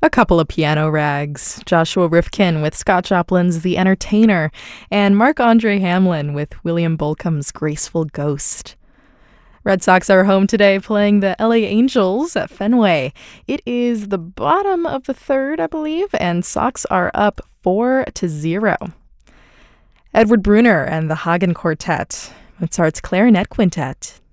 A couple of piano rags, Joshua Rifkin with Scott Joplin's The Entertainer, and Marc-Andre Hamlin with William Bolcom's Graceful Ghost. Red Sox are home today playing the LA Angels at Fenway. It is the bottom of the third, I believe, and Sox are up 4-0. Edward Bruner and the Hagen Quartet, Mozart's Clarinet Quintet,